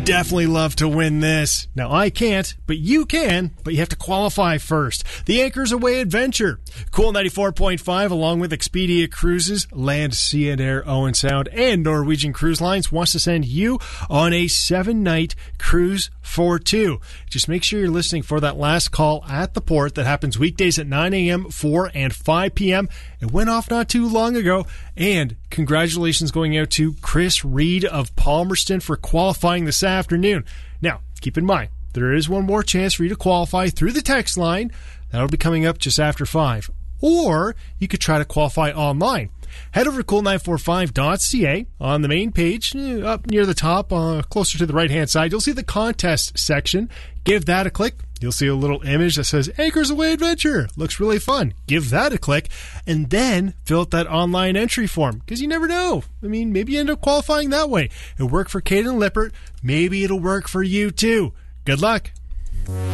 definitely love to win this. Now, I can't, but you can, but you have to qualify first. The Anchors Away Adventure. Cool 94.5, along with Expedia Cruises, Land, Sea and Air, Owen Sound, and Norwegian Cruise Lines wants to send you on a 7-night cruise for two. Just make sure you're listening for that last call at the port that happens weekdays at 9 a.m., 4 and 5 p.m. It went off not too long ago. And congratulations going out to Chris Reed of Palmerston for qualifying this afternoon. Now, keep in mind, there is one more chance for you to qualify through the text line. That'll be coming up just after 5. Or you could try to qualify online. Head over to cool945.ca. On the main page, up near the top, closer to the right-hand side, you'll see the contest section. Give that a click. You'll see a little image that says Anchors Away Adventure. Looks really fun. Give that a click, and then fill out that online entry form, because you never know. I mean, maybe you end up qualifying that way. It worked for Caden Lippert. Maybe it'll work for you, too. Good luck.